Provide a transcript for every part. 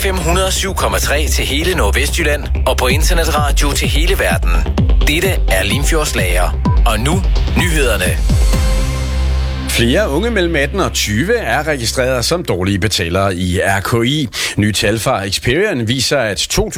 FM 107,3 til hele Nordvestjylland og på internetradio til hele verden. Dette er Limfjords Lager. Og nu nyhederne. Flere unge mellem 18 og 20 er registreret som dårlige betalere i RKI. Nye tal fra Experian viser, at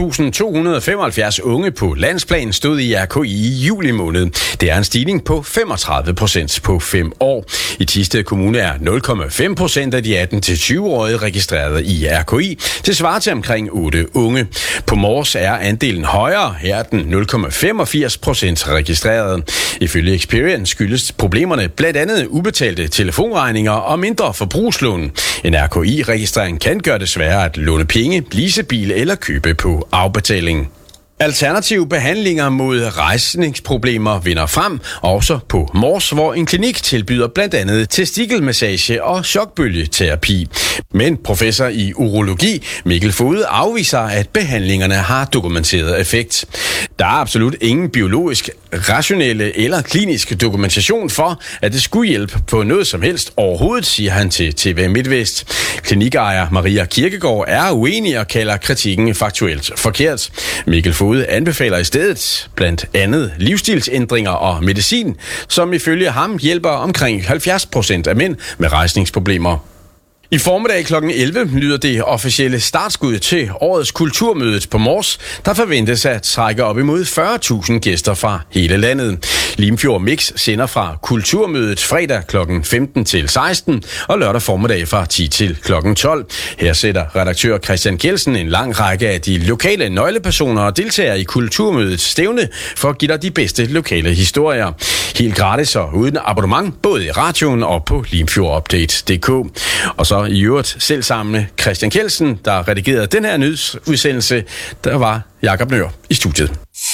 2.275 unge på landsplan stod i RKI i juli måned. Det er en stigning på 35% på 5 år. I Thisted Kommune er 0,5% af de 18-20-årige registreret i RKI. Det svarer til omkring 8 unge. På Mors er andelen højere. Her er den 0,85% registreret. Ifølge Experian skyldes problemerne blandt andet ubetalte telefonregninger og mindre forbrugslån. En RKI-registrering kan gøre det sværere at låne penge, lease bil eller købe på afbetaling. Alternative behandlinger mod rejsningsproblemer vinder frem, også på Mors, hvor en klinik tilbyder blandt andet testikelmassage og chokbølgeterapi. Men professor i urologi Mikkel Fode afviser, at behandlingerne har dokumenteret effekt. Der er absolut ingen biologisk, rationelle eller klinisk dokumentation for, at det skulle hjælpe på noget som helst overhovedet, siger han til TV MidtVest. Klinikejer Maria Kirkegaard er uenig og kalder kritikken faktuelt forkert. Mikkel Fode anbefaler i stedet blandt andet livsstilsændringer og medicin, som ifølge ham hjælper omkring 70% af mænd med rejsningsproblemer. I formiddag kl. 11 lyder det officielle startskud til årets kulturmødet på Mors, der forventes at trække op imod 40.000 gæster fra hele landet. Limfjord Mix sender fra kulturmødet fredag kl. 15 til 16 og lørdag formiddag fra 10 til kl. 12. Her sætter redaktør Christian Kjeldsen en lang række af de lokale nøglepersoner og deltagere i kulturmødets stævne for at give dig de bedste lokale historier. Helt gratis og uden abonnement, både i radioen og på limfjordupdate.dk. Og så i øvrigt selv sammen med Christian Kjeldsen, der redigerede den her nyhedsudsendelse, der var Jakob Nør i studiet.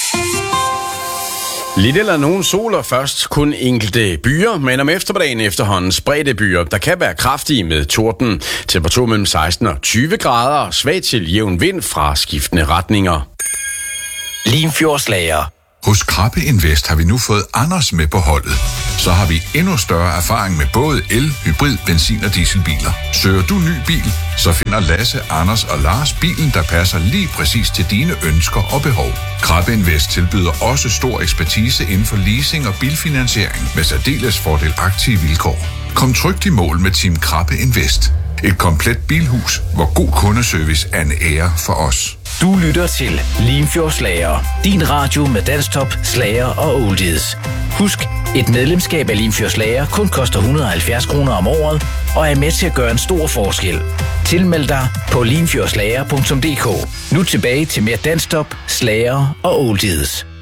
Lidt eller nogen sol og først kun enkelte byer, men om eftermiddagen efterhånden spredte byer, der kan være kraftige med torden. Temperatur mellem 16 og 20 grader og svag til jævn vind fra skiftende retninger. Limfjords Lager. Hos Krabbe Invest har vi nu fået Anders med på holdet. Så har vi endnu større erfaring med både el, hybrid, benzin- og dieselbiler. Søger du ny bil, så finder Lasse, Anders og Lars bilen, der passer lige præcis til dine ønsker og behov. Krabbe Invest tilbyder også stor ekspertise inden for leasing og bilfinansiering med særdeles fordelagtige vilkår. Kom trygt i mål med Team Krabbe Invest. Et komplet bilhus, hvor god kundeservice er en ære for os. Du lytter til Limfjords Lager. Din radio med dansktop, slager og oldies. Husk, et medlemskab af Limfjords Lager kun koster 170 kroner om året og er med til at gøre en stor forskel. Tilmeld dig på limfjordslager.dk. Nu tilbage til mere dansktop, slager og oldies.